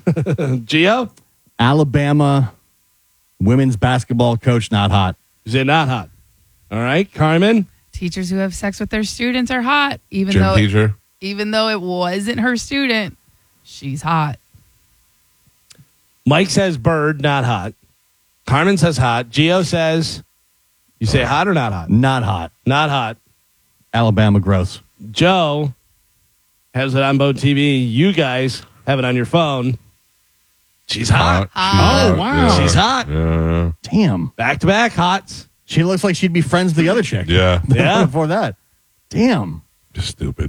Gio? Alabama women's basketball coach, not hot. Is it not hot? All right, Carmen? Teachers who have sex with their students are hot, even Gym teacher. even though it wasn't her student. She's hot. Mike says bird, not hot. Carmen says hot. Gio says, you say hot or not hot? Not hot. Not hot. Alabama gross. Joe has it on Boat TV. You guys have it on your phone. She's hot. Oh, wow. She's hot. Yeah. Damn. Back-to-back hots. She looks like she'd be friends with the other chick. Yeah. Yeah. Before that. Damn. Just stupid.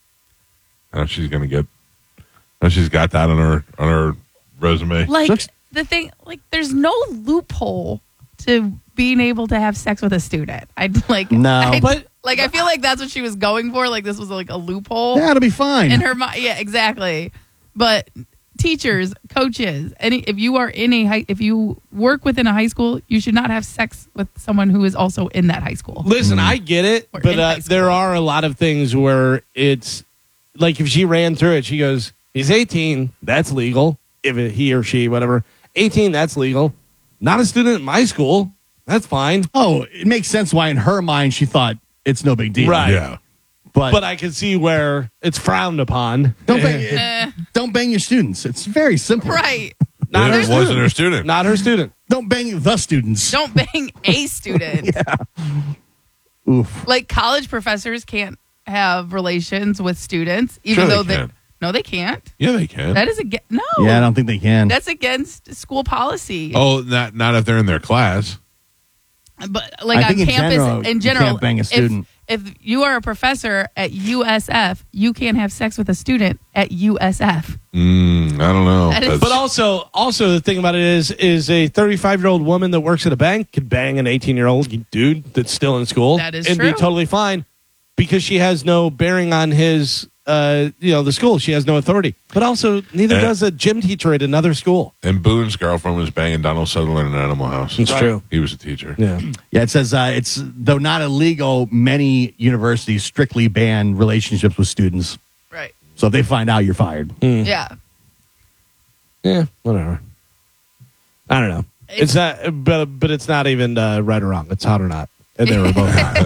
I know she's gonna get. I know she's got that on her resume. Like the thing, like there's no loophole to being able to have sex with a student. I'd like No. But I feel like that's what she was going for. Like this was like a loophole Yeah, it'll be fine. in her mind. Yeah, exactly. But teachers, coaches, if you work within a high school, you should not have sex with someone who is also in that high school. listen, I get it, Or in high but school. there are a lot of things where it's like if she ran through it, she goes, he's 18, that's legal. If he or she, whatever, 18, that's legal. Not a student at my school, that's fine. Oh, it makes sense why in her mind she thought it's no big deal. Right. Yeah. But I can see where it's frowned upon. Don't bang your students. It's very simple. Right. Not her It wasn't student. her student. Not her student. Don't bang the students. Don't bang a student. Oof. Like college professors can't have relations with students, even Sure they though they can. no, they can't. Yeah, they can. That is no. Yeah, I don't think they can. That's against school policy. Oh, not if they're in their class. But like I on think in campus, general, in you general, can't bang a student. If you are a professor at USF, you can't have sex with a student at USF. I don't know. That is- But also the thing about it is a 35-year-old woman that works at a bank could bang an 18-year-old dude that's still in school. That is and true. be totally fine because she has no bearing on his, the school. She has no authority. But also, neither does a gym teacher at another school. And Boone's girlfriend was banging Donald Sutherland in Animal House. It's true. He was a teacher. Yeah. Yeah, it says it's though not illegal, many universities strictly ban relationships with students. Right. So if they find out, you're fired. Yeah. Yeah, whatever. I don't know. It's not, but it's not even right or wrong. It's hot or not. And they were both hot.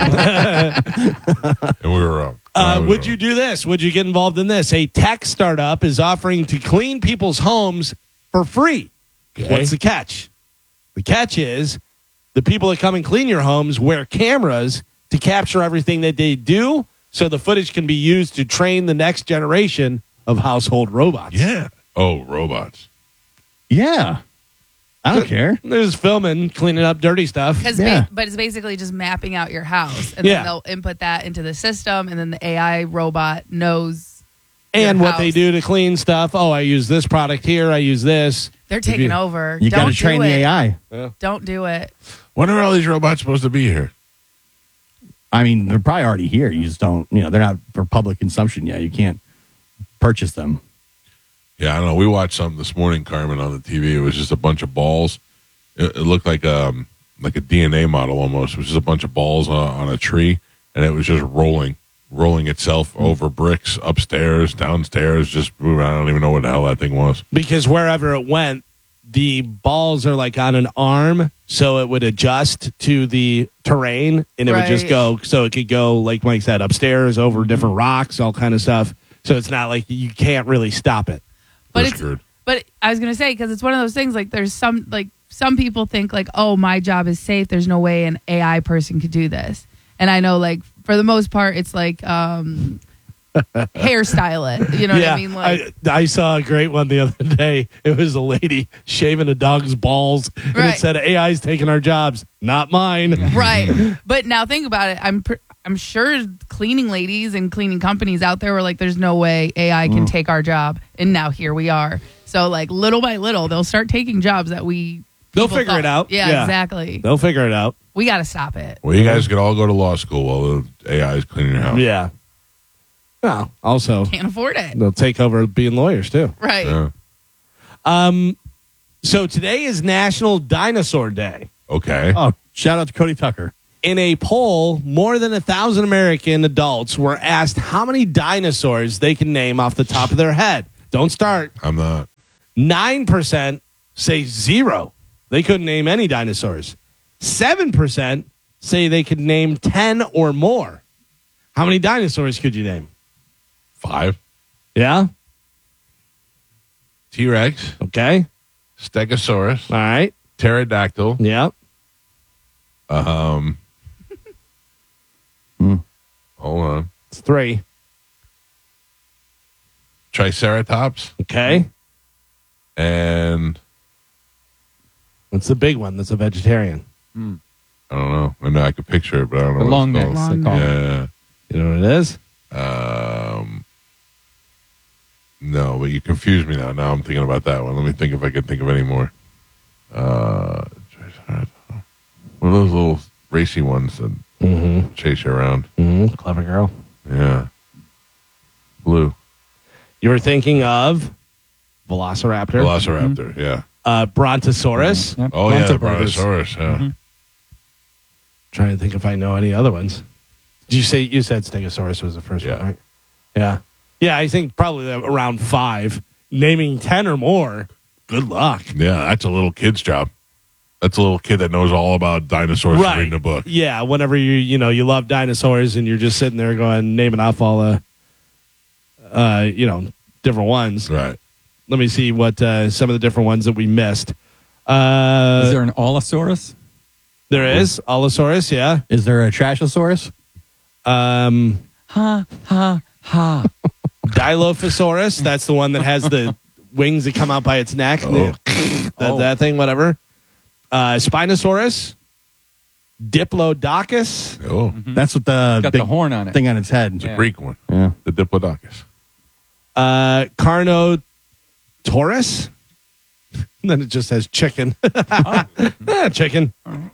And we were wrong. Would you do this? Would you get involved in this? A tech startup is offering to clean people's homes for free. Okay. What's the catch? The catch is the people that come and clean your homes wear cameras to capture everything that they do so the footage can be used to train the next generation of household robots. Yeah. Oh, robots. Yeah. I don't care. There's filming, cleaning up dirty stuff. Yeah. But it's basically just mapping out your house, and Yeah. then they'll input that into the system, and then the AI robot knows. And your what they house. do to clean stuff. Oh, I use this product here. I use this. They're taking over. You got Don't to train do the it. AI. Don't do it. When are all these robots supposed to be here? I mean, they're probably already here. You just don't, they're not for public consumption yet. You can't purchase them. Yeah, I don't know. We watched something this morning, Carmen, on the TV. It was just a bunch of balls. It looked like a DNA model almost. It was just a bunch of balls on a tree, and it was just rolling itself over bricks, upstairs, downstairs, just moving. I don't even know what the hell that thing was. Because wherever it went, the balls are like on an arm, so it would adjust to the terrain, and it would just Right. go. So it could go, like Mike said, upstairs, over different rocks, all kind of stuff. So it's not like you can't really stop it. But We're it's screwed. But I was gonna say, because it's one of those things. Like there's some people think like, oh, my job is safe. There's no way an AI person could do this. And I know, like for the most part, it's like hairstyle it. You know what I mean? Like I saw a great one the other day. It was a lady shaving a dog's balls, and it Right. said, "AI's taking our jobs, not mine." right. But now think about it. I'm sure cleaning ladies and cleaning companies out there were like, there's no way AI can take our job. And now here we are. So like little by little, they'll start taking jobs that They'll people figure thought- it out. Yeah, exactly. They'll figure it out. We got to stop it. Well, you guys could all go to law school while the AI is cleaning your house. Yeah. Well, also Can't afford it. they'll take over being lawyers too. Right. Yeah. So today is National Dinosaur Day. Okay. Oh, shout out to Cody Tucker. In a poll, more than 1,000 American adults were asked how many dinosaurs they can name off the top of their head. Don't start. I'm not. 9% say zero. They couldn't name any dinosaurs. 7% say they could name 10 or more. How many dinosaurs could you name? 5. Yeah? T-Rex, Okay. Stegosaurus, All right. Pterodactyl. Yeah. Hold on. It's 3. Triceratops Okay. and What's the big one that's a vegetarian? I don't know. I know I could picture it, but I don't know. The what long it's necks. called. They call them. Yeah. You know what it is? No, but you confused me now. Now I'm thinking about that one. Let me think if I can think of any more. One of those little racy ones that chase you around. Clever girl. Yeah. Blue. You were thinking of Velociraptor, Velociraptor, yeah. Brontosaurus. Yep. Oh, yeah, the Brontosaurus. Brontosaurus, yeah. Trying to think if I know any other ones. Did you said Stegosaurus was the first Yeah. one, right? Yeah. Yeah, I think probably around 5. Naming 10 or more, good luck. Yeah, that's a little kid's job. That's a little kid that knows all about dinosaurs from reading a book. Yeah, whenever you love dinosaurs and you're just sitting there going naming off all the different ones. Right. Let me see what some of the different ones that we missed. Is there an Allosaurus? There is Allosaurus, yeah. Is there a Trashosaurus? Dilophosaurus, that's the one that has the wings that come out by its neck. That thing, whatever. Spinosaurus. Diplodocus. Oh, That's what the Got big the horn on it. thing on its head. it's a Yeah. Greek one. Yeah. The Diplodocus. Carnotaurus. Then it just says chicken. Chicken.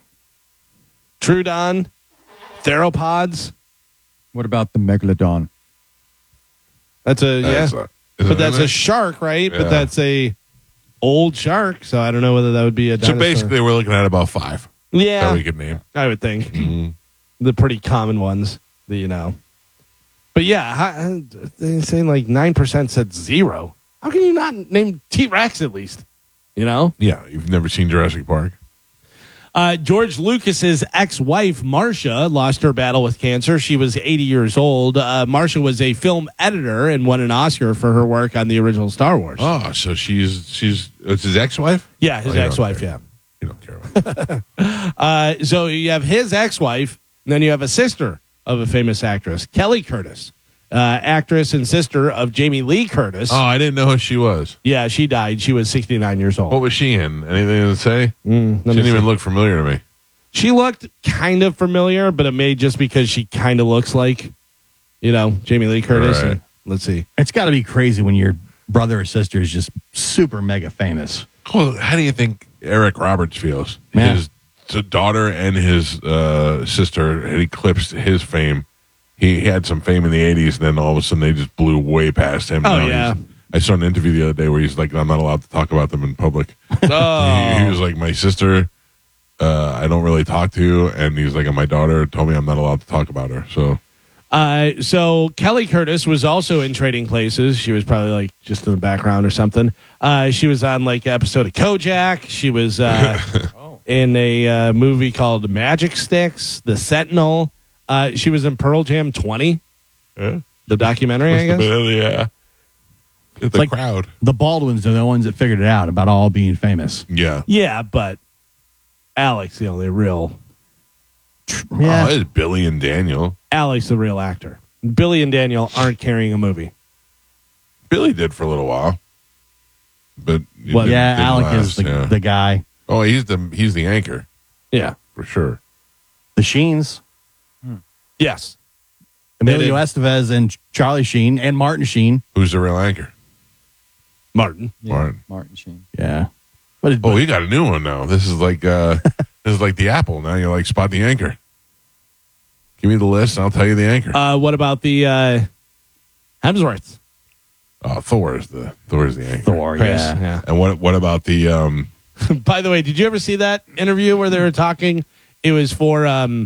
Troodon. Theropods. What about the Megalodon? That's a That's but that's a shark, right? Yeah. But that's a old shark, so I don't know whether that would be a So dinosaur. basically, we're looking at about 5 that Yeah, we could name. I would think Mhm. the pretty common ones that you know. But yeah, they're saying like 9% said 0. How can you not name T-Rex at least? You know, Yeah, you've never seen Jurassic Park. George Lucas's ex-wife Marcia lost her battle with cancer. She was 80 years old. Marcia was a film editor and won an Oscar for her work on the original Star Wars. Oh, so she's it's his ex-wife? Yeah, his Oh, you don't ex-wife. care. Yeah. You don't care about that. So you have his ex-wife, and then you have a sister of a famous actress, Kelly Curtis, actress and sister of Jamie Lee Curtis. Oh, I didn't know who she was. Yeah, she died. She was 69 years old. What was she in? Anything to say? Let She me didn't see. even look familiar to me. She looked kind of familiar, but it may just because she kind of looks like, Jamie Lee Curtis. Right. And let's see. It's got to be crazy when your brother or sister is just super mega famous. Well, how do you think Eric Roberts feels? Yeah. His daughter and his sister had eclipsed his fame. He had some fame in the 80s, and then all of a sudden they just blew way past him. Oh, Now yeah. I saw an interview the other day where he's like, I'm not allowed to talk about them in public. Oh. He was like, my sister, I don't really talk to, and he's like, and my daughter told me I'm not allowed to talk about her. So So Kelly Curtis was also in Trading Places. She was probably like just in the background or something. She was on like an episode of Kojak. She was in a movie called Magic Sticks, The Sentinel. She was in Pearl Jam 20, the documentary, I guess. yeah, the like- crowd. The Baldwins are the ones that figured it out about all being famous. Yeah. Yeah, but Alex, the only real. Yeah. Oh, it's Billy and Daniel. Alex, the real actor. Billy and Daniel aren't carrying a movie. Billy did for a little while, but it Well, Yeah, didn't Alec last, is the, yeah. the guy. Oh, he's the anchor Yeah. for sure. The Sheens, Yes. Emilio did. Estevez and Charlie Sheen and Martin Sheen. Who's the real anchor? Martin. Martin. Martin Sheen. Yeah. But Oh, he got a new one now. This is like this is like the Apple. Now you're like Spot the anchor. Give me the list, and I'll tell you the anchor. What about the Hemsworths? Thor is the anchor. Thor, Chris, yeah. And what about the By the way, did you ever see that interview where they were talking? It was for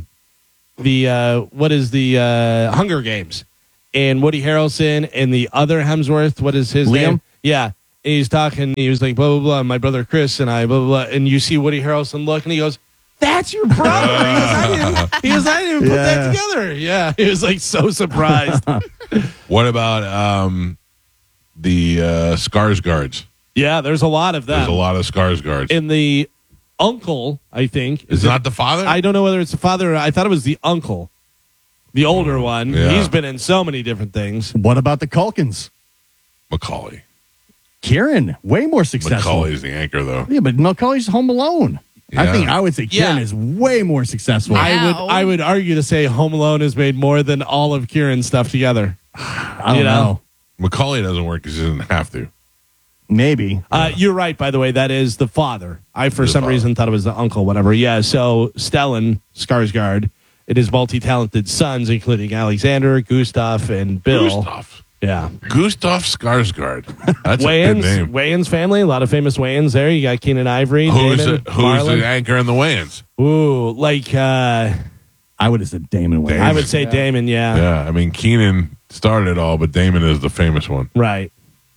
the Hunger Games, and Woody Harrelson and the other Hemsworth. What is his Liam? name? Yeah, and he's talking. He was like, blah, blah, blah, my brother Chris and I, blah, blah, blah. And you see Woody Harrelson look, and he goes, that's your brother. He goes, I didn't even put that together. Yeah. He was like so surprised. What about the Skarsgårds? Yeah, there's a lot of them. There's a lot of Skarsgårds. In the uncle, I think. Is it not the father? I don't know whether it's the father or I thought it was the uncle. The older one. Yeah. He's been in so many different things. What about the Culkins? Macaulay. Kieran, way more successful. Macaulay's the anchor, though. Yeah, but Macaulay's Home Alone. Yeah. I would say Kieran Yeah. is way more successful. Wow. I would argue to say Home Alone has made more than all of Kieran's stuff together. I don't you know? know. Macaulay doesn't work because he doesn't have to. Maybe. You're right, by the way. That is the father. I, for some reason, thought it was the uncle, whatever. Yeah, so Stellan Skarsgård and his multi-talented sons, including Alexander, Gustav, and Bill. Gustav. Yeah. Gustav Skarsgård. That's a good name. Wayans family, a lot of famous Wayans there. You got Keenan Ivory, Who's Damon, the Marlon. anchor in the Wayans? Ooh, like I would have said Damon Wayans. I would say Damon, yeah. Yeah, I mean, Keenan started it all, but Damon is the famous one. Right.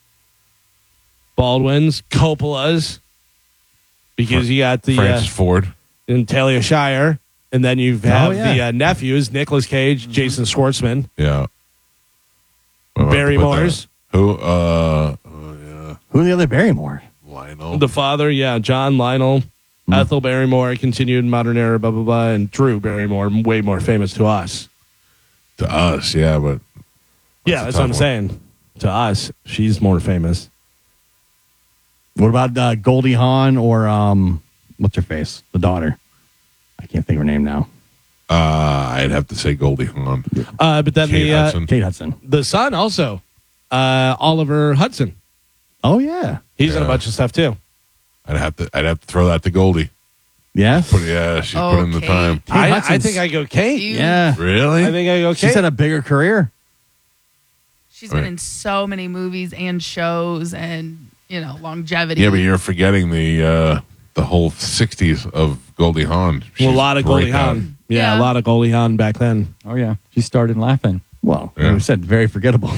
Baldwin's, Coppola's, because you got the Francis Ford. in Talia Shire, and then you have yeah. the nephews, Nicolas Cage, Jason Schwartzman, Yeah. What about Barrymores, Who? Who are the other Barrymore? Lionel. the father, yeah, John Lionel, Ethel Barrymore, continued modern era, blah, blah, blah, and Drew Barrymore, way more famous to us. To us, yeah, but Yeah, that's what I'm saying. To us, she's more famous. What about Goldie Hawn or what's her face? The daughter. I can't think of her name now. I'd have to say Goldie Hawn. But then Kate Hudson. Kate Hudson. the son also, Oliver Hudson. Oh yeah. He's in a Yeah. bunch of stuff too. I'd have to throw that to Goldie. Yeah. She's put in the Okay. time. Kate I Hudson's- think I go Kate. Yeah. Really? I think I go Kate. She's had a bigger career. She's been Right. in so many movies and shows and, longevity. Yeah, but you're forgetting the whole '60s of Goldie Hawn. Well, a lot of Goldie breakout. Hawn. Yeah, Yeah. a lot of Goldie Hawn back then. Oh, yeah. She started laughing. Well, Yeah. we said very forgettable.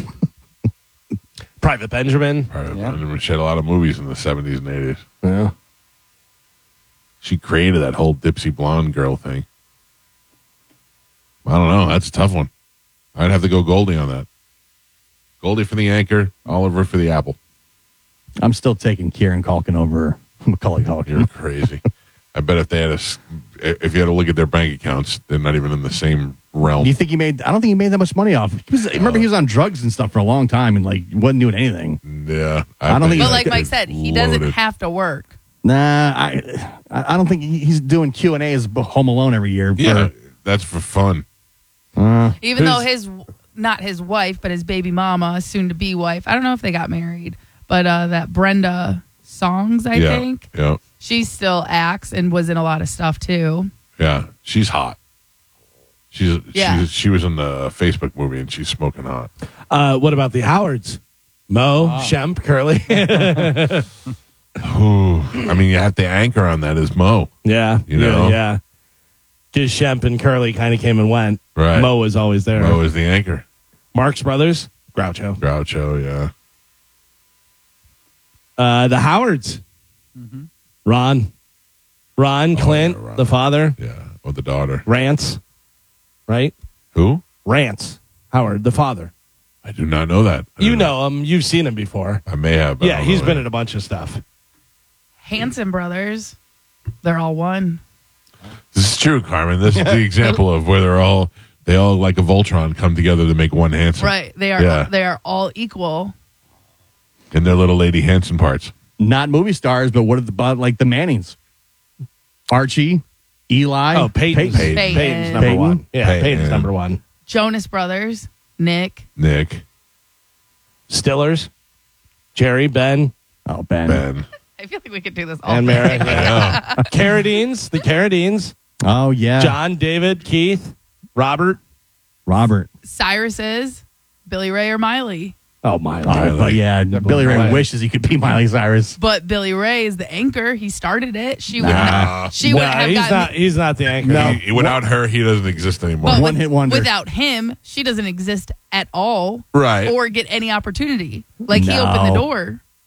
Private Benjamin. Right, Yeah. and she had a lot of movies in the '70s and '80s. Yeah. She created that whole Dipsy Blonde girl thing. I don't know. That's a tough one. I'd have to go Goldie on that. Goldie for the anchor, Oliver for the apple. I'm still taking Kieran Culkin over Macaulay Culkin. You're crazy. I bet if they had if you had to look at their bank accounts, they're not even in the same realm. Do you think he made? I don't think he made that much money off. Remember, he was on drugs and stuff for a long time and wasn't doing anything. Yeah, I don't think But he's like Mike said, he doesn't have to work. Nah, I don't think he's doing Q&A as Home Alone every year. Yeah, that's for fun. Even though not his wife, but his baby mama, soon to be wife. I don't know if they got married, but that Brenda Songs, I think. Yeah, She still acts and was in a lot of stuff too. yeah. She's hot. She was in the Facebook movie and she's smoking hot. What about the Howards? Mo, Shemp, Curly. Ooh, I mean, you have to anchor on that as Mo. Yeah. You know? Yeah. Because Shemp and Curly kind of came and went. Right. Mo was always there. Mo is the anchor. Marx Brothers, Groucho. Groucho, yeah. The Howards. Ron, Clint, yeah, Ron. the father. Yeah. Or the daughter. Rance, right? Who? Rance, Howard, the father. I do not know that. You know him. You've seen him before. I may have. But I Yeah, don't he's know been that. in a bunch of stuff. Hanson brothers, they're all one. This is true, Carmen. This is the example of where they all like a Voltron come together to make one Hanson. Right. They are Yeah. they are all equal. In their little lady Hanson parts. Not movie stars, but what about like the Mannings? Archie, Eli. Oh, Peyton's Peyton. number Peyton? one. Yeah, Peyton. Peyton's number one. Jonas Brothers, Nick. Nick. Stillers, Jerry, Ben, Oh, Ben. Ben. I feel like we could do this all and day. Mary. Yeah. Carradines, the Carradines. Oh, yeah. John, David, Keith, Robert. Robert. Cyrus's, Billy Ray or Miley. Oh, my Oh, but yeah, Billy Ray Miley. wishes he could be Miley Cyrus. But Billy Ray is the anchor. He started it. She would Nah. have, she would have gotten He's not the anchor. No. Without her, he doesn't exist anymore. but One-hit wonder. Without him, she doesn't exist at all. Right. Or get any opportunity. Like he No. opened the door.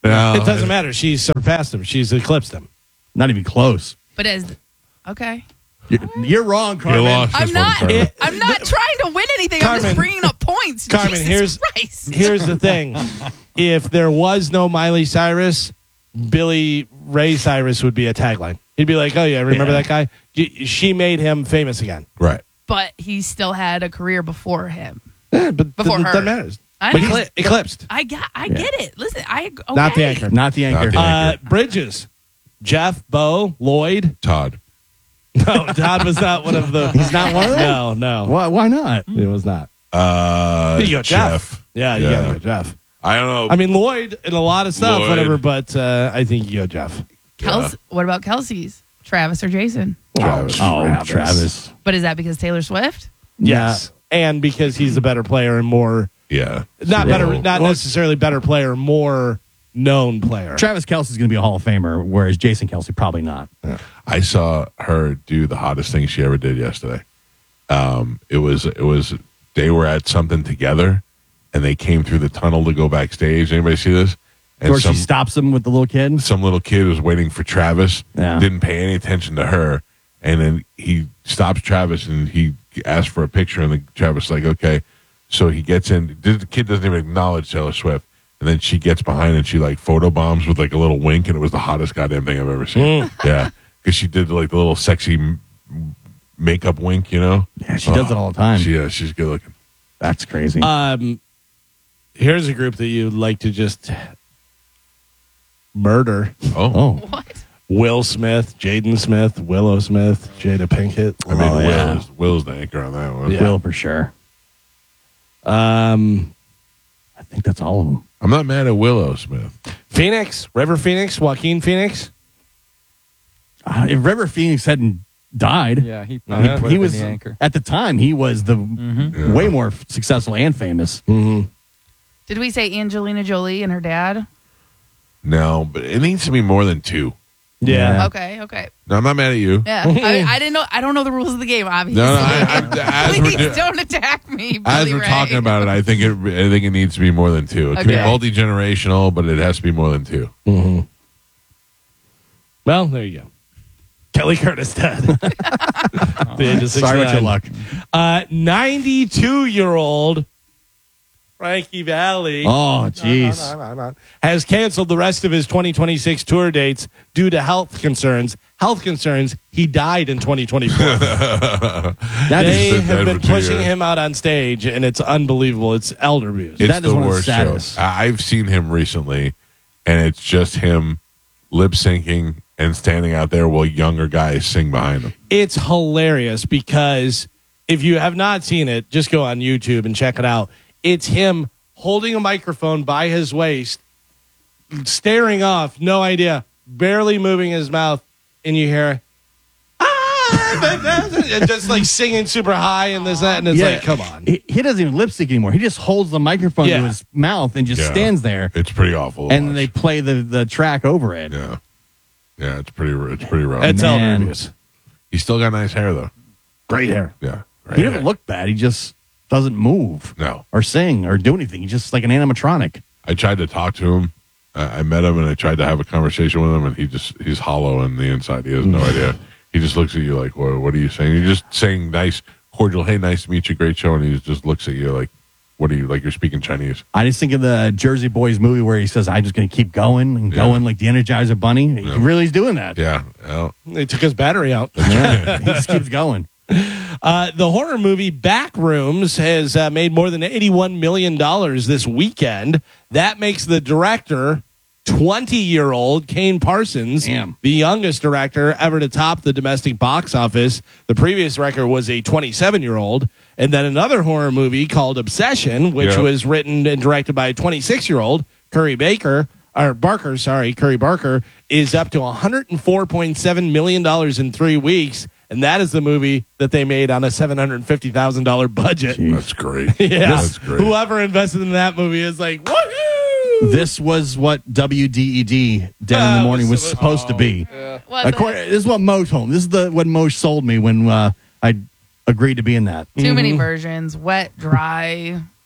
No, It doesn't matter. She's surpassed him. She's eclipsed him. Not even close. But okay. You're wrong, You Carmen. lost I'm this one, not. Carmen. I'm not trying to win anything. I'm Carmen. just bringing up points. Carmen, Jesus Christ. here's the thing. If there was no Miley Cyrus, Billy Ray Cyrus would be a tagline. He'd be like, oh, yeah, remember that guy? She made him famous again. Right. But he still had a career before him. Yeah, but Before her. that matters. I But know. eclipsed. I get it. Listen, okay. Not the anchor. Not the anchor. Not the anchor. Bridges. Jeff, Bo, Lloyd. Todd. No, Todd was not one of the. He's not one of them? No. Why not? It was not. You go Jeff. Yeah, you gotta go Jeff. I don't know. I mean, Lloyd in a lot of stuff, Lloyd. whatever, but I think you go Jeff. What about Kelsey's? Travis or Jason? Travis. Travis. But is that because Taylor Swift? Yes. And because he's a better player and more, Yeah. not So- better, not necessarily better player, more known player. Travis Kelce's going to be a Hall of Famer, whereas Jason Kelce probably not. I saw her do the hottest thing she ever did yesterday. It was they were at something together, and they came through the tunnel to go backstage. Anybody see this? Of course, she stops him with the little kid. Some little kid was waiting for Travis. Yeah. Didn't pay any attention to her, and then he stops Travis and he asks for a picture, and Travis is like, okay. So he gets in. The kid doesn't even acknowledge Taylor Swift, and then she gets behind and she like photobombs with like a little wink, and it was the hottest goddamn thing I've ever seen. Yeah, because she did like the little sexy makeup wink, you know. Yeah, she does it all the time. She's good looking. That's crazy. Here's a group that you'd like to just murder. Oh, What? Will Smith, Jaden Smith, Willow Smith, Jada Pinkett. I mean, yeah. Will's the anchor on that one. Yeah. Will for sure. I think that's all of them. I'm not mad at Willow Smith. Phoenix, River Phoenix, Joaquin Phoenix. If River Phoenix hadn't died, Yeah, he he was the anchor. at the time he was the way more successful and famous. Did we say Angelina Jolie and her dad? No, but it needs to be more than two. Yeah. Okay. No, I'm not mad at you. Yeah. I didn't know. I don't know the rules of the game, obviously. No, as Please we're, don't attack me, as Billy we're Ray. talking about it, I think it needs to be more than two. It can be Okay. multi-generational, but it has to be more than two. Well, there you go. Kelly Curtis dead. The age of Sorry with your 69. luck. 92-year-old Frankie Valli Oh, jeez. has canceled the rest of his 2026 tour dates due to health concerns. He died in 2024. They Sit have dead been for 2 pushing years. him out on stage, and it's unbelievable. It's elder abuse. It's That is the one of the worst show. saddest. I've seen him recently, and it's just him lip syncing and standing out there while younger guys sing behind him. It's hilarious because if you have not seen it, just go on YouTube and check it out. It's him holding a microphone by his waist, staring off, no idea, barely moving his mouth, and you hear, and just like singing super high and this, that, and it's like, come on. He doesn't even lip sync anymore. He just holds the microphone Yeah. to his mouth and just Yeah. stands there, It's pretty awful. to and watch. they play the track over it. yeah, it's pretty rough. It's elder Man. abuse. He's still got nice hair though. Great hair. Yeah, right. He doesn't look bad. He just doesn't move No, or sing or do anything. He's just like an animatronic. I tried to talk to him. I met him and I tried to have a conversation with him, and he's hollow on the inside. He has no idea. He just looks at you like, what are you saying? You're just saying nice, cordial, hey, nice to meet you, great show, and he just looks at you like, what are you, like you're speaking Chinese? I just think of the Jersey Boys movie where he says, "I'm just going to keep going and Yeah. going like the Energizer Bunny." He really is doing that. Yeah, well, They took his battery out. Yeah. He just keeps going. The horror movie Backrooms has made more than $81 million this weekend. That makes the director 20-year-old Kane Parsons, Damn. the youngest director ever to top the domestic box office. The previous record was a 27-year-old. And then another horror movie called Obsession, which Yeah. was written and directed by a 26-year-old, Curry Barker, is up to $104.7 million in 3 weeks. And that is the movie that they made on a $750,000 budget. that's great. Yeah. That's great. Whoever invested in that movie is like, woohoo! This was what WDED Down in the Morning was supposed to be. What the- This is what Mo told me. This is what Mo sold me when I agreed to be in that. Too many versions. Wet, dry,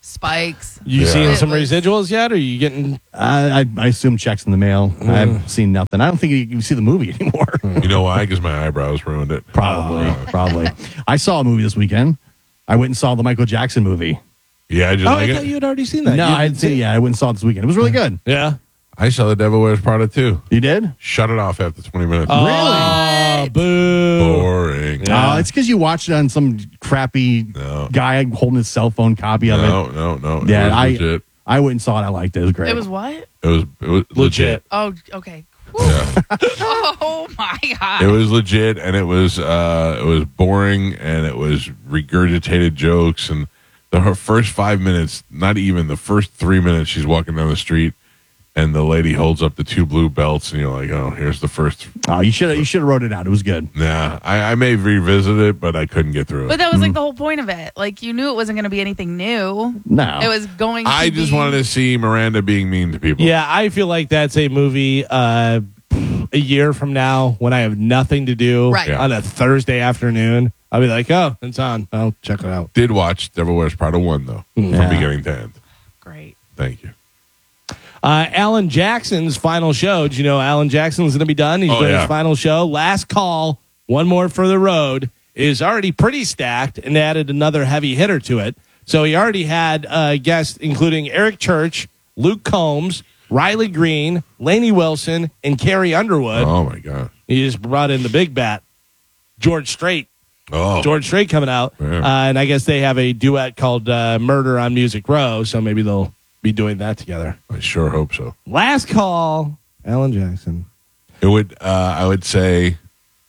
spikes. You Yeah. seeing It some was- residuals yet? Or are you getting? I assume checks in the mail. I've seen nothing. I don't think you can see the movie anymore. You know why? Because my eyebrows ruined it. Probably. I saw a movie this weekend. I went and saw the Michael Jackson movie. Yeah, I just Oh, like I thought it. you had already seen that. No, You I didn't see it. Yeah, I went and saw it this weekend. It was really good. Yeah. I saw The Devil Wears Prada too. You did? Shut it off after 20 minutes. Oh, boo. Boring. Yeah. It's because you watched it on some crappy No. guy holding his cell phone copy of it. No. Yeah, It was legit. I went and saw it. I liked it. It was great. It was what? It was legit. Oh, okay. Yeah. Oh my god. It was legit, and it was boring, and it was regurgitated jokes, and her first 5 minutes, not even the first 3 minutes, she's walking down the street, and the lady holds up the two blue belts, and you're like, oh, here's the first. Oh, you should have wrote it out. It was good. Nah, I may revisit it, but I couldn't get through But it. that was like the whole point of it. Like you knew it wasn't going to be anything new. No. It was going to I just be- wanted to see Miranda being mean to people. Yeah, I feel like that's a movie a year from now when I have nothing to do Right. on a Thursday afternoon. I'll be like, oh, it's on. I'll check it out. Did watch Devil Wears Prada 1, though, from Yeah. beginning to end. Great. Thank you. Alan Jackson's final show. Did you know Alan Jackson's going to be done? He's Oh, doing yeah. his final show. Last Call, One More for the Road is already pretty stacked and added another heavy hitter to it. So he already had guests including Eric Church, Luke Combs, Riley Green, Lainey Wilson, and Carrie Underwood. Oh, my God. He just brought in the big bat, George Strait. Oh, George Strait coming out. Yeah. And I guess they have a duet called Murder on Music Row. So maybe they'll be doing that together. I sure hope so. Last Call, Alan Jackson. It would, I would say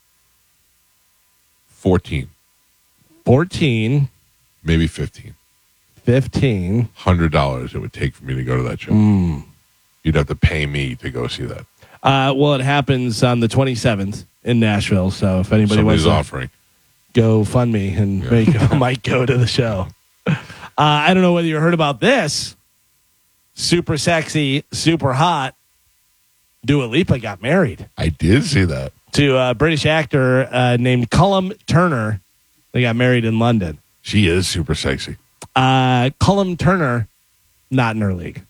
14, 14, maybe 15. 15. $100 it would take for me to go to that show. You'd have to pay me to go see that. Well, it happens on the 27th in Nashville. So if anybody wants Somebody's to offering. go fund me and might go to the show. I don't know whether you heard about this. Super sexy, super hot. Dua Lipa got married I did see that. to a British actor named Cullum Turner. They got married in London. She is super sexy. Cullum Turner, not in her league.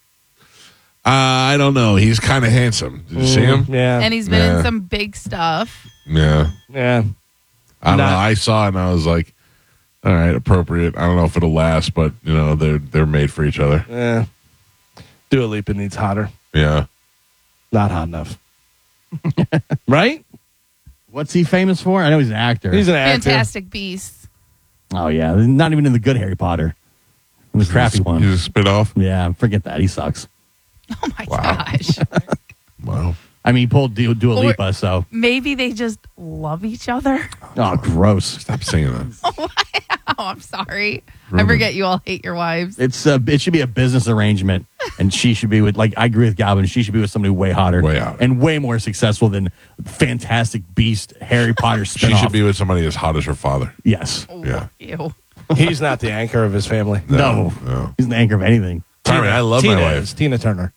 I don't know. He's kind of handsome. Did you see him? Yeah. And he's been Yeah. in some big stuff. Yeah. yeah. I don't Not- know. I saw it and I was like, all right, appropriate. I don't know if it'll last, but you know, they're made for each other. Yeah. Dua Lipa needs hotter. Yeah. Not hot enough. Right? What's he famous for? I know he's an actor. He's an actor. Fantastic Beasts. Oh, yeah. Not even in the good Harry Potter. In the crappy one. He's a spin-off. Yeah, forget that. He sucks. Oh my Wow. gosh. Wow. I mean, he pulled Dua Or- Lipa, so. Maybe they just love each other. Oh, gross. Stop saying that. Oh, I'm sorry. I forget you all hate your wives. It should be a business arrangement, and she should be with, like, I agree with Galvin. She should be with somebody way hotter. Way hotter. And way more successful than Fantastic Beast, Harry Potter She spinoff. should be with somebody as hot as her father. Yes. Yeah. Ew. He's not the anchor of his family. No. No. He's the anchor of anything. Carmen, I love Tina my wife. is Tina Turner.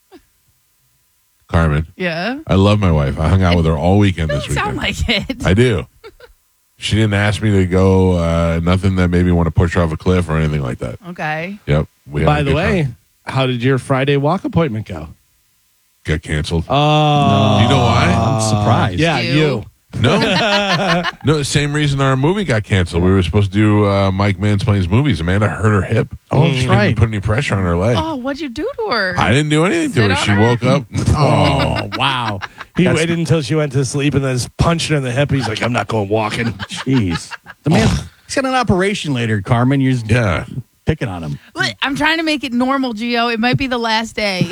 Carmen, Yeah. I love my wife. I hung out with her all weekend Don't this weekend. sound like it. I do. She didn't ask me to go. Nothing that made me want to push her off a cliff or anything like that. Okay. Yep. We had By a the good way, time. how did your Friday walk appointment go? Got canceled. Oh. You know why? I'm surprised. Yeah, You. you. No, no. The same reason our movie got canceled. We were supposed to do Mike Mansplains movies. Amanda hurt her hip. Oh, that's She right. didn't put any pressure on her leg. Oh, what'd you do to her? I didn't do anything to Sit her. on She her? woke up. Oh, wow. He That's- waited until she went to sleep and then just punched her in the hip. He's like, I'm not going walking. Jeez. The man, he's got an operation later, Carmen. You're just Yeah. picking on him. Look, I'm trying to make it normal, Gio. It might be the last day.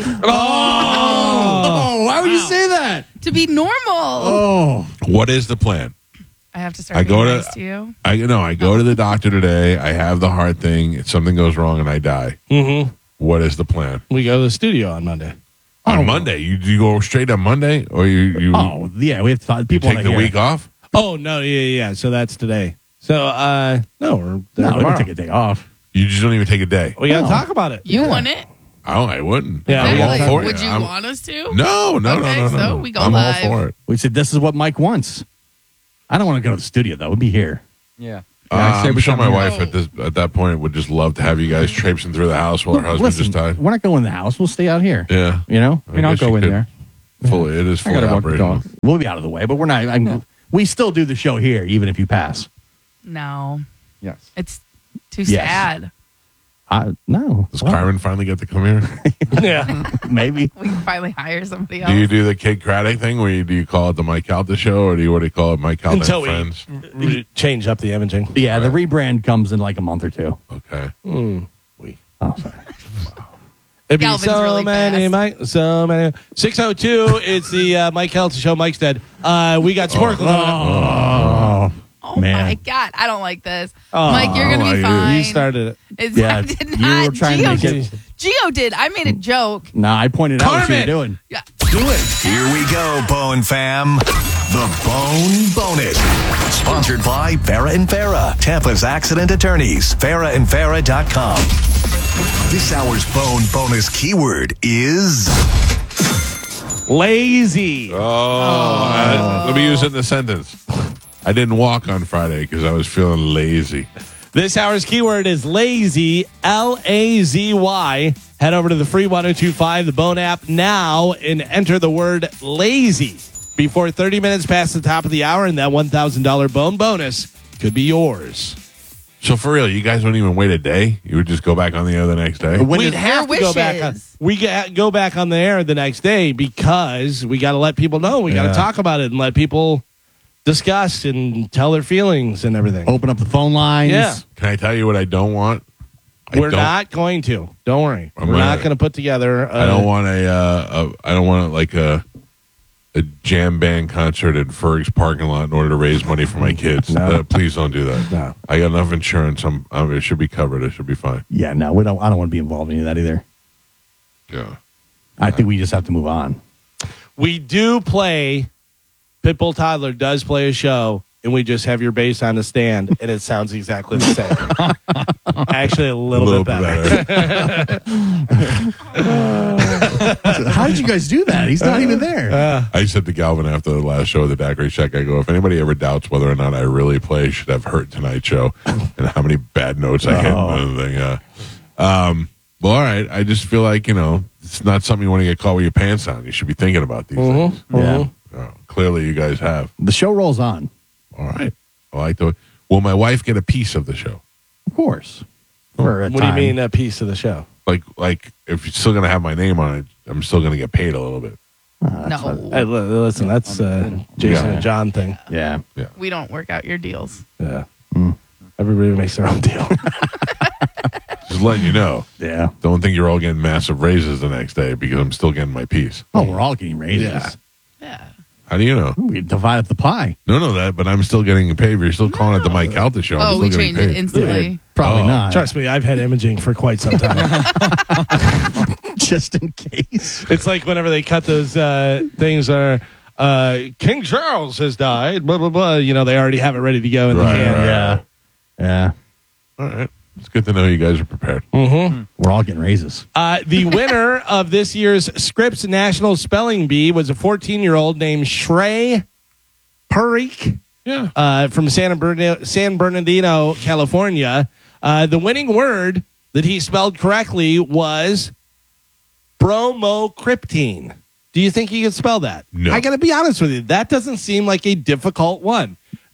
Oh, why would you say that? To be normal. Oh. What is the plan? I have to start I being go to- nice to you. I go to the doctor today. I have the heart thing. If something goes wrong and I die, Mm-hmm. what is the plan? We go to the studio on Monday. On Monday, you go straight on Monday, or you Oh, yeah. We have to talk. People take wanna the hear week it. off? Oh, no. Yeah. So that's today. So, no, we're there No, we tomorrow. don't take a day off. You just don't even take a day. We got to No. talk about it. You want it? Oh, I wouldn't. Yeah, I'm we all gotta- for it. Would you I'm- want us to? No, Okay, no. so we go I'm live. all for it. We said this is what Mike wants. I don't want to go to the studio, though. We'll be here. Yeah. I'm sure my come wife here. at that point would just love to have you guys traipsing through the house while her husband's Listen, just tied. we're not going in the house. We'll stay out here. Yeah. You know? I mean, I'll guess you go in could there. Fully, it is I fully gotta walk the operational. dog. We'll be out of the way, but we're not. We still do the show here, even if you pass. No, Yes. it's too Yes. sad. No. Does Carmen finally get to come here? Yeah. Maybe. We can finally hire somebody Do else. you do the Kate Craddock thing where do you call it the Mike Calta show, or do you call it Mike Calta Until and we Friends? change up the imaging. Yeah, the rebrand comes in like a month or two. Okay. Oh, sorry. It'd be Galvin's so really many, fast. Mike. So many. 6:02. It's the Mike Kelton Show. Mike's dead. We got Sporkle. Oh Man. my God, I don't like this. Mike, you're gonna be you fine. You started it. It's, Yeah, I did you not. were trying to Gio make did. it- Gio did. I made a joke. Nah, I pointed out what you were Carmen! doing. Yeah. Do it. Here we go, Bone fam. The Bone Bonus. Sponsored by Farah and Farah, Tampa's accident attorneys. FarahandFarah.com. This hour's Bone Bonus keyword is Lazy. Let me use it in a sentence. I didn't walk on Friday because I was feeling lazy. This hour's keyword is lazy, Lazy. Head over to the free 1025, the Bone app now, and enter the word lazy before 30 minutes past the top of the hour, and that $1,000 Bone bonus could be yours. So for real, you guys wouldn't even wait a day? You would just go back on the air the next day? When We'd did- have to go back. Go back on the air the next day because we got to let people know. We got to talk about it and let people discuss and tell their feelings and everything. Open up the phone lines. Yeah. Can I tell you what I don't want? We're not going to. Don't worry. I'm We're gonna- not going to put together. I don't want I don't want like a jam band concert at Ferg's parking lot in order to raise money for my kids. No. Please don't do that. No. I got enough insurance. It should be covered. It should be fine. Yeah, no, we don't. I don't want to be involved in any of that either. Yeah. I think we just have to move on. We do play. Pitbull Toddler does play a show, and we just have your bass on the stand, and it sounds exactly the same. Actually, a little bit better. How did you guys do that? He's not even there. I said to Galvin after the last show of the Daiquiri Check, I go, if anybody ever doubts whether or not I really play Should Have Hurt Tonight show and how many bad notes I hit and everything. Well, all right. I just feel like, it's not something you want to get caught with your pants on. You should be thinking about these things. Yeah, Clearly, you guys have. the show rolls on. All right. I like the. Will my wife get a piece of the show? Of course. For a What do you time. mean a piece of the show? Like if you're still gonna have my name on it, I'm still gonna get paid a little bit. No, Hey, listen, that's Jason and John thing. Yeah. we don't work out your deals. Yeah. Everybody makes their own deal. Just letting you know. Yeah. Don't think you're all getting massive raises the next day because I'm still getting my piece. Oh, we're all getting raises. Yeah. Yeah. How do you know? We divide up the pie. No, that, but I'm still getting paid. You're still calling it the Mike Calta show. I'm Oh, still we getting changed it paid. instantly. Probably Oh. not. Trust me, I've had imaging for quite some time. Just in case. It's like whenever they cut those things are King Charles has died, blah blah blah. They already have it ready to go in the Right, can. right. Yeah. Yeah. All right. It's good to know you guys are prepared. We're all getting raises. The winner of this year's Scripps National Spelling Bee was a 14-year-old named Shrey Parikh Yeah. from San Bernardino, California. The winning word that he spelled correctly was bromocriptine. Do you think he could spell that? No. I got to be honest with you. That doesn't seem like a difficult one.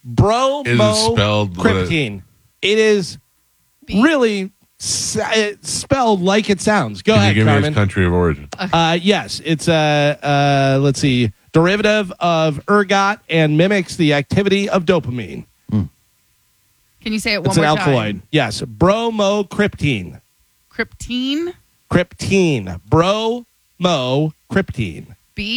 Bromocriptine. It is really spelled like it sounds. Go Can ahead, you give me Carmen. his country of origin? Yes, it's let's see, derivative of ergot and mimics the activity of dopamine. Can you say it one It's an more alkaloid. time? Yes, bromocriptine. Cryptine. Cryptine. Bromocriptine.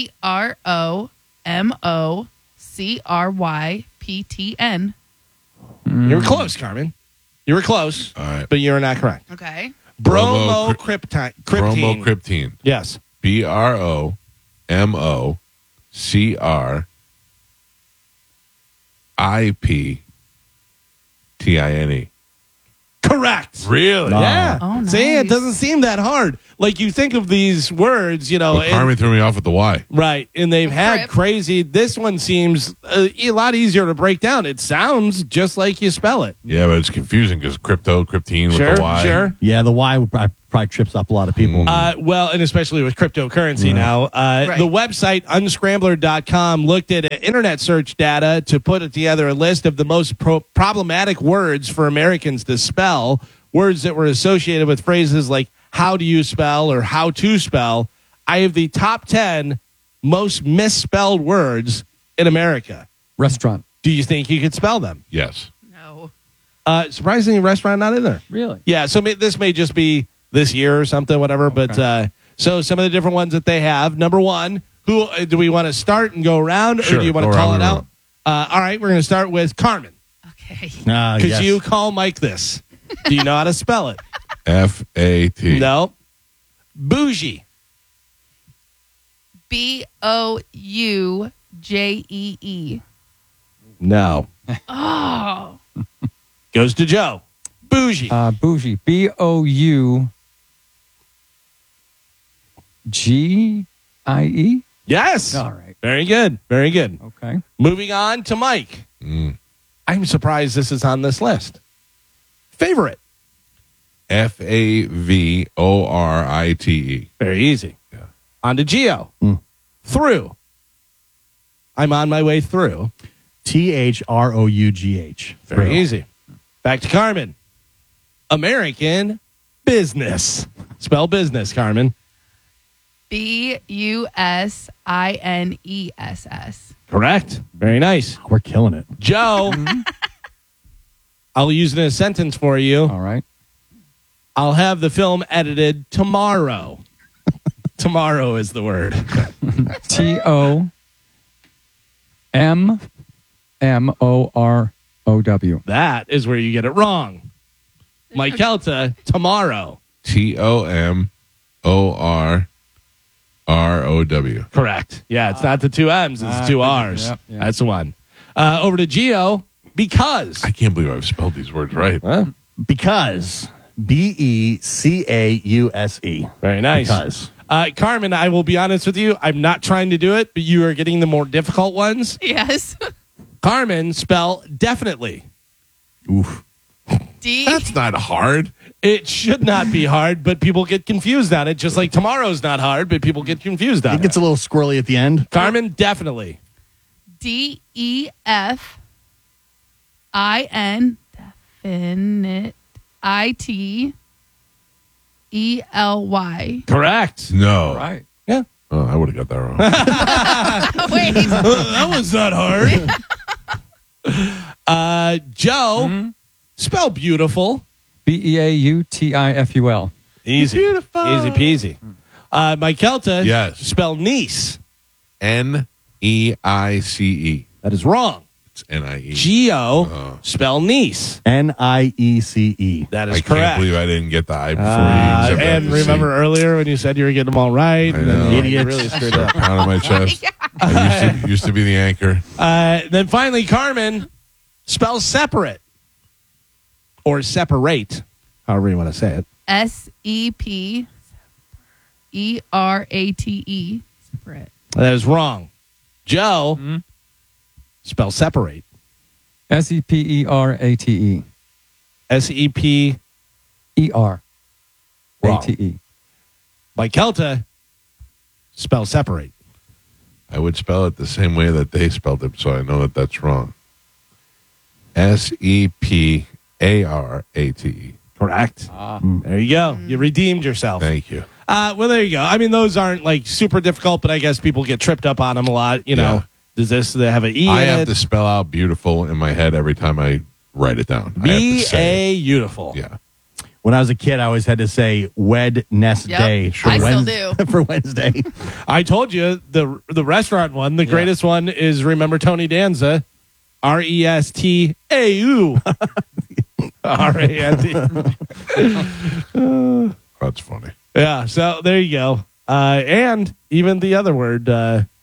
BROMOCRYPTN. You were close, Carmen. You were close, All right. but you're not correct. Okay. Bromocriptine. Bromocriptine. Yes. BROMOCRIPTINE. Correct. Really? Yeah. Oh, nice. See, it doesn't seem that hard. Like you think of these words, you know, Well, Carmen threw me off with the Y. right, and they've had Trip. crazy. This one seems a lot easier to break down. It sounds just like you spell it. Yeah, but it's confusing because cryptine with the Y. Sure. Yeah, the Y probably trips up a lot of people. Well, and especially with cryptocurrency now. Right. The website unscrambler.com looked at internet search data to put together a list of the most problematic words for Americans to spell, words that were associated with phrases like how do you spell or how to spell. I have the top 10 most misspelled words in America. Restaurant. Do you think you could spell them? Yes. No. Surprisingly, restaurant not in there. Really? Yeah, so this may just be this year or something, whatever. But so some of the different ones that they have. Number one, who do we want to start and go around, Sure, or do you want go to call around it the out? All right, we're going to start with Carmen Okay. because Yes. you call Mike this. Do you know how to spell it? FAT. No. Bougie. BOUJEE. No. Oh. Goes to Joe. Bougie. Bougie. BOUGIE. Yes. All right. Very good. Very good. Okay. Moving on to Mike. I'm surprised this is on this list. Favorite. FAVORITE. Very easy. Yeah. On to Geo. Through. I'm on my way through. THROUGH. Very easy. Back to Carmen. American business. Spell business, Carmen. BUSINESS. Correct. Very nice. We're killing it. Joe. I'll use it in a sentence for you. All right. I'll have the film edited tomorrow. Tomorrow is the word. TOMMOROW. That is where you get it wrong. Mike Kelta, tomorrow. TOMORROW. Correct. Yeah, it's not the two M's, it's two R's. Yep, yep. That's the one. Over to Geo, because. I can't believe I've spelled these words right. Because. BECAUSE. Very nice. Because. Carmen, I will be honest with you. I'm not trying to do it, but you are getting the more difficult ones. Yes. Carmen, spell definitely. Oof. D. That's not hard. It should not be hard, but people get confused on it. Just like tomorrow's not hard, but people get confused on It it. gets a little squirrely at the end. Carmen, definitely. DEFIN. Definite. ITELY. Correct. No. Right. Yeah. Oh, I would have got that wrong. Wait. That was not hard. Joe, spell beautiful. BEAUTIFUL. Easy. Beautiful. Easy peasy. Mike Kelta, Yes. spell niece. NEICE. That is wrong. It's NIE. Geo, spell niece. NIECE. That is I correct. can't believe I didn't get the I before you. except And for the C. remember earlier when you said you were getting them all right? I And know. then you Idiots. really screwed up. Pound on my chest. I used to be the anchor. Then finally, Carmen, spell separate. Or separate, however you want to say it. SEPERATE. Separate. That is wrong. Joe, spell separate. SEPERATE. SEP. ERATE. Mike Kelta, spell separate. I would spell it the same way that they spelled it, so I know that that's wrong. SEPARATE. Correct. There you go. You redeemed yourself. Thank you. Well, there you go. I mean, those aren't like super difficult, but I guess people get tripped up on them a lot. You know, Yeah. does this they have an E I in have it? to spell out beautiful in my head every time I write it down. I have to say it. beautiful. Yeah. When I was a kid, I always had to say Wednesday Yep. I still do. for Wednesday. I told you the restaurant one, the greatest one is remember Tony Danza, RESTAU. RAND. That's funny. Yeah, so there you go. And even the other word,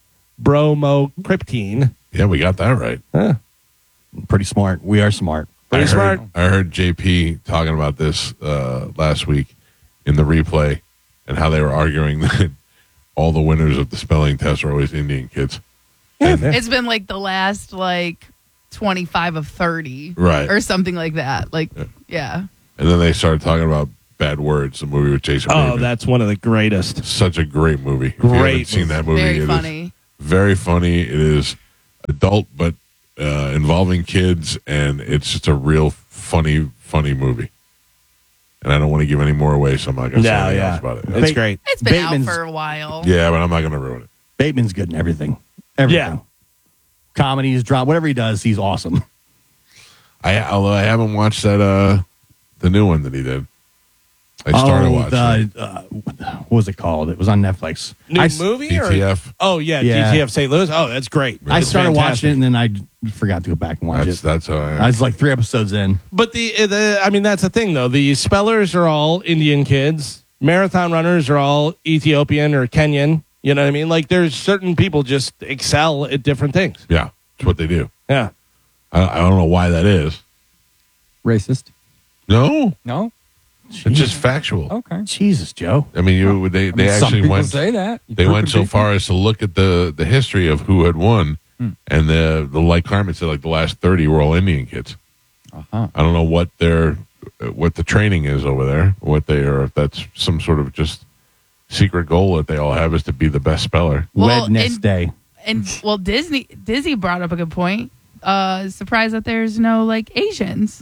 bromocryptine. Yeah, we got that right. Pretty smart. We are smart. Pretty smart. I heard JP talking about this last week in the replay and how they were arguing that all the winners of the spelling test are always Indian kids. It's been like the last 25 of 30. Right. Or something like that. Yeah. And then they started talking about Bad Words, the movie with Jason Oh, Bateman. that's one of the greatest. Such a great movie. If you Great haven't seen that movie, Very it is funny. very funny. It is adult, but involving kids, and it's just a real funny movie. And I don't want to give any more away, so I'm not going to say anything else about it. It's great. It's been Bateman's- out for a while. Yeah, but I'm not going to ruin it. Bateman's good in everything. Everything. Yeah. Comedies, drama, whatever he does, he's awesome. Although I haven't watched that the new one that he did. I started watching what was it called? It was on Netflix. New I, movie? DTF. Oh, yeah, Yeah. DTF St. Louis. Oh, that's great. I It's started fantastic. watching it and then I forgot to go back and watch it. That's how I was like 3 episodes in. But I mean, that's the thing, though. The spellers are all Indian kids. Marathon runners are all Ethiopian or Kenyan. You know what I mean? Like, there's certain people just excel at different things. Yeah, it's what they do. Yeah. I don't know why that is. Racist? No, No? it's just factual. Okay. Jesus, Joe. I mean, they Some actually people went. say that. They went so far as to look at the history of who had won, and the like Carmen said, like the last 30 were all Indian kids. Uh-huh. I don't know what the training is over there, what they are. If that's some sort of just secret goal that they all have is to be the best speller. Well, Wednesday. And Disney brought up a good point. Surprised that there's no Asians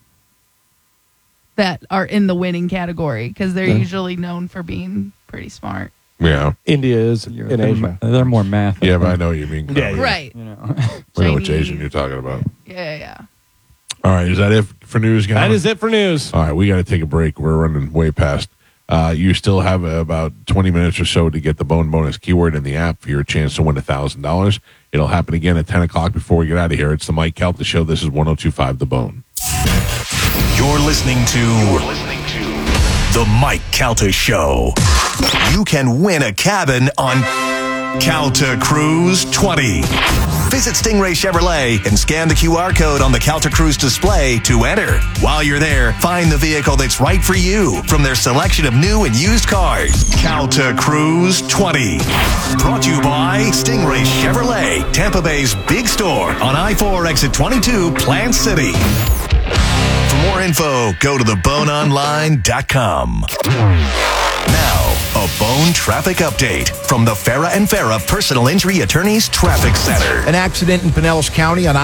that are in the winning category because they're usually known for being pretty smart. Yeah, India is in Asia. They're more math. yeah, but I know what you mean. Carmen. Yeah, yeah. Right. You know. We know which Chinese. Asian you're talking about. Yeah. All right, is that it for news, guys? That is it for news. All right, we got to take a break. We're running way past. You still have about 20 minutes or so to get the Bone Bonus keyword in the app for your chance to win $1,000. It'll happen again at 10 o'clock before we get out of here. It's the Mike Calta Show. This is 102.5 The Bone. You're listening to The Mike Calta Show. You can win a cabin on Calta Cruise 20. Visit Stingray Chevrolet and scan the QR code on the Calta Cruise display to enter. While you're there, find the vehicle that's right for you from their selection of new and used cars. Calta Cruise 20. Brought to you by Stingray Chevrolet, Tampa Bay's big store on I-4 exit 22, Plant City. For more info, go to theboneonline.com. Now, a Bone traffic update from the Farah and Farah Personal Injury Attorneys Traffic Center. An accident in Pinellas County on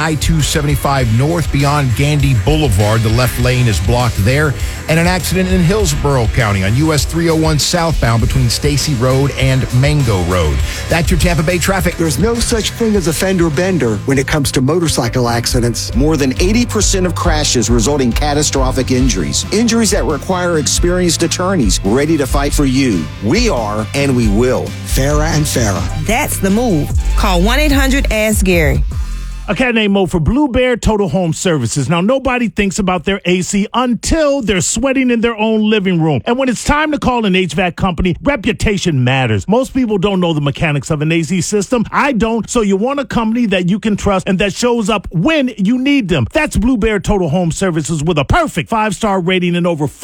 I-275 North beyond Gandy Boulevard. The left lane is blocked there. And an accident in Hillsborough County on US 301 southbound between Stacy Road and Mango Road. That's your Tampa Bay traffic. There's no such thing as a fender bender when it comes to motorcycle accidents. More than 80% of crashes result in catastrophic injuries. Injuries that require experienced attorneys ready to fight for you. We are, and we will. Farah and Farah. That's the move. Call 1-800-ASK-GARY. A cat named Mo for Blue Bear Total Home Services. Now, nobody thinks about their AC until they're sweating in their own living room. And when it's time to call an HVAC company, reputation matters. Most people don't know the mechanics of an AC system. I don't, so you want a company that you can trust and that shows up when you need them. That's Blue Bear Total Home Services with a perfect 5-star rating and over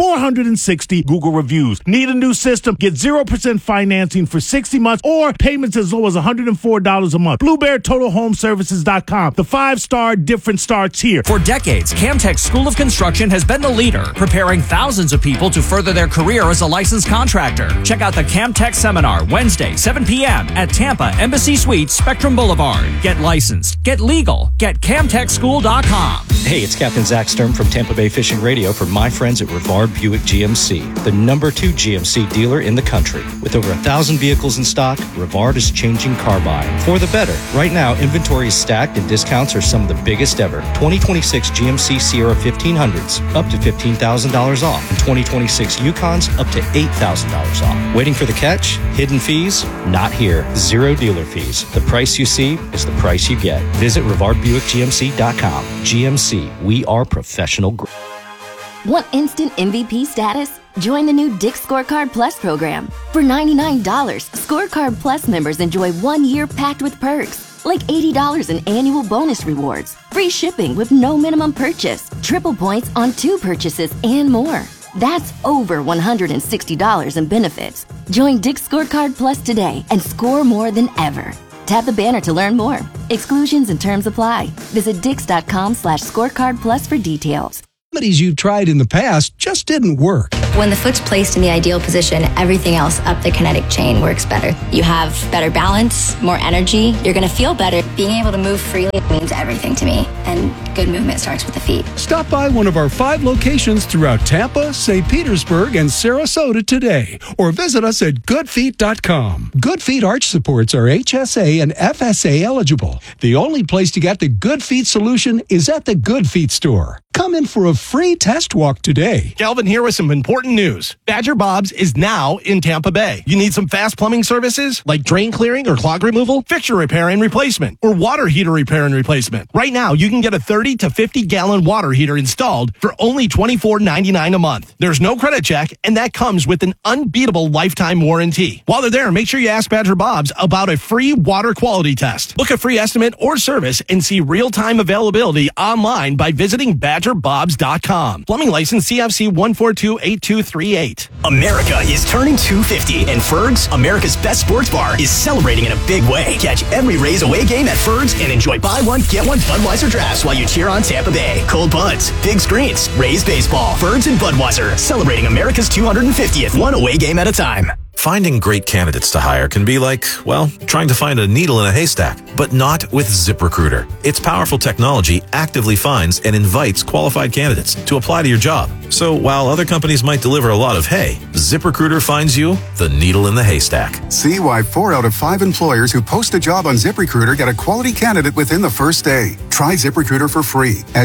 460 Google reviews. Need a new system? Get 0% financing for 60 months or payments as low as $104 a month. BlueBearTotalHomeServices.com. The 5-star difference starts here. For decades, Camtech School of Construction has been the leader, preparing thousands of people to further their career as a licensed contractor. Check out the Camtech Seminar Wednesday, 7 p.m. at Tampa Embassy Suites, Spectrum Boulevard. Get licensed, get legal, get CamtechSchool.com. Hey, it's Captain Zach Sturm from Tampa Bay Fishing Radio for my friends at Rivard Buick GMC, the #2 GMC dealer in the country. With over 1,000 vehicles in stock, Rivard is changing car buying for the better. Right now, inventory is stacked and discounts are some of the biggest ever. 2026 GMC Sierra 1500s up to $15,000 off, and 2026 Yukons up to $8,000 off. Waiting for the catch? Hidden fees? Not here. Zero dealer fees. The price you see is the price you get. Visit RivardBuickGMC.com. GMC, we are professional. Want instant MVP status? Join the new Dick's Scorecard Plus program. For $99, Scorecard Plus members enjoy 1 year packed with perks, like $80 in annual bonus rewards, free shipping with no minimum purchase, triple points on 2 purchases, and more. That's over $160 in benefits. Join Dick's Scorecard Plus today and score more than ever. Tap the banner to learn more. Exclusions and terms apply. Visit dix.com/scorecard plus for details. Remedies you've tried in the past just didn't work. When the foot's placed in the ideal position, everything else up the kinetic chain works better. You have better balance, more energy. You're going to feel better. Being able to move freely means everything to me. And good movement starts with the feet. Stop by one of our 5 locations throughout Tampa, St. Petersburg, and Sarasota today. Or visit us at goodfeet.com. Good Feet arch supports are HSA and FSA eligible. The only place to get the Good Feet solution is at the Good Feet store. Come in for a free test walk today. Calvin here with some important news. Badger Bob's is now in Tampa Bay. You need some fast plumbing services like drain clearing or clog removal, fixture repair and replacement, or water heater repair and replacement. Right now, you can get a 30 to 50 gallon water heater installed for only $24.99 a month. There's no credit check, and that comes with an unbeatable lifetime warranty. While they're there, make sure you ask Badger Bob's about a free water quality test. Book a free estimate or service and see real-time availability online by visiting BadgerBobs.com. Plumbing license CFC 1428238. America is turning 250, and Ferg's, America's best sports bar, is celebrating in a big way. Catch every Rays away game at Ferg's and enjoy buy one, get one Budweiser drafts while you cheer on Tampa Bay. Cold buds, big screens, Rays baseball, Ferg's and Budweiser, celebrating America's 250th, one away game at a time. Finding great candidates to hire can be like, well, trying to find a needle in a haystack, but not with ZipRecruiter. Its powerful technology actively finds and invites qualified candidates to apply to your job. So while other companies might deliver a lot of hay, ZipRecruiter finds you the needle in the haystack. See why 4 out of 5 employers who post a job on ZipRecruiter get a quality candidate within the first day. Try ZipRecruiter for free at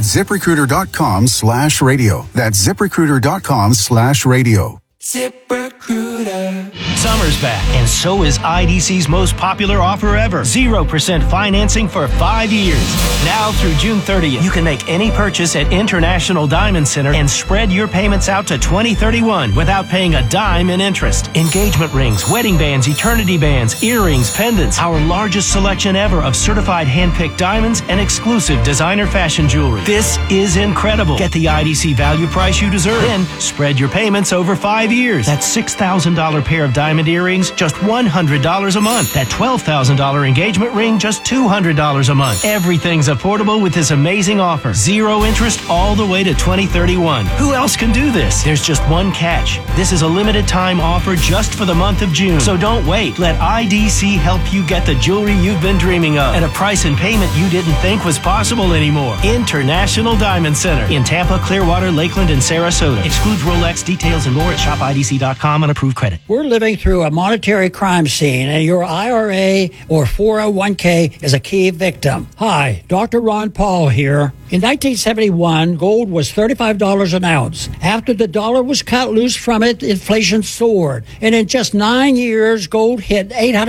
ZipRecruiter.com/radio. That's ZipRecruiter.com/radio. ZipRecruiter. Summer's back, and so is IDC's most popular offer ever. 0% financing for 5 years. Now through June 30th, you can make any purchase at International Diamond Center and spread your payments out to 2031 without paying a dime in interest. Engagement rings, wedding bands, eternity bands, earrings, pendants, our largest selection ever of certified hand-picked diamonds and exclusive designer fashion jewelry. This is incredible. Get the IDC value price you deserve. Then spread your payments over 5 years. That $6,000 pair of diamond earrings, just $100 a month. That $12,000 engagement ring, just $200 a month. Everything's affordable with this amazing offer. 0 interest all the way to 2031. Who else can do this? There's just one catch. This is a limited time offer just for the month of June. So don't wait. Let IDC help you get the jewelry you've been dreaming of at a price and payment you didn't think was possible anymore. International Diamond Center in Tampa, Clearwater, Lakeland, and Sarasota. Excludes Rolex. Details and more at shopiDC.com on approved credit. We're living through a monetary crime scene, and your IRA or 401k is a key victim. Hi, Dr. Ron Paul here. In 1971, gold was $35 an ounce. After the dollar was cut loose from it, inflation soared. And in just 9 years, gold hit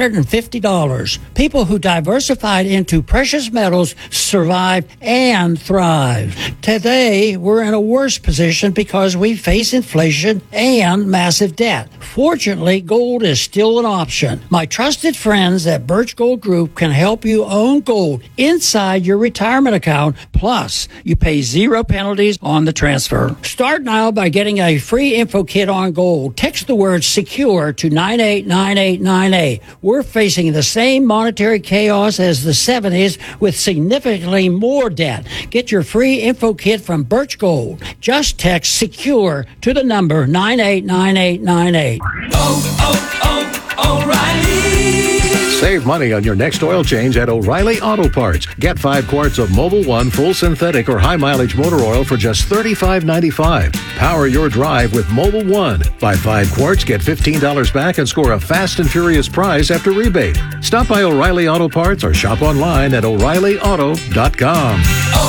$850. People who diversified into precious metals survived and thrived. Today, we're in a worse position because we face inflation and massive debt. Fortunately, gold is still an option. My trusted friends at Birch Gold Group can help you own gold inside your retirement account. Plus, you pay 0 penalties on the transfer. Start now by getting a free info kit on gold. Text the word SECURE to 989898. We're facing the same monetary chaos as the 70s with significantly more debt. Get your free info kit from Birch Gold. Just text SECURE to the number 989898. O'Reilly. Save money on your next oil change at O'Reilly Auto Parts. Get 5 quarts of Mobil 1 full synthetic or high mileage motor oil for just $35.95. Power your drive with Mobil 1. Buy 5 quarts, get $15 back, and score a fast and furious prize after rebate. Stop by O'Reilly Auto Parts or shop online at O'ReillyAuto.com.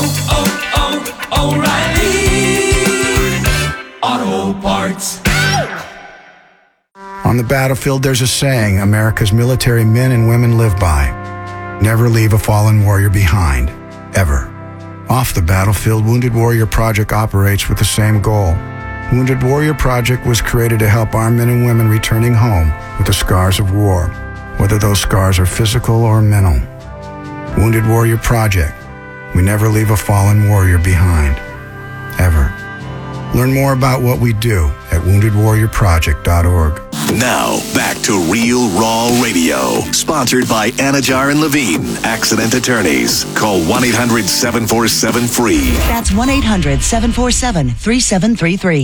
O'Reilly Auto Parts. On the battlefield, there's a saying America's military men and women live by. Never leave a fallen warrior behind, ever. Off the battlefield, Wounded Warrior Project operates with the same goal. Wounded Warrior Project was created to help our men and women returning home with the scars of war, whether those scars are physical or mental. Wounded Warrior Project. We never leave a fallen warrior behind. Ever. Learn more about what we do at woundedwarriorproject.org. Now, back to Real Raw Radio. Sponsored by Anajar and Levine, accident attorneys. Call 1-800-747-FREE. That's 1-800-747-3733.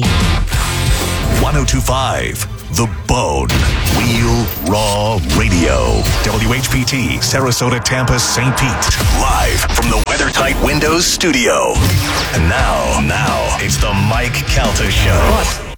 1025 The Bone. Real Raw Radio. WHPT, Sarasota, Tampa, St. Pete. Live from the WeatherTight Windows studio. And now, it's the Mike Calta Show.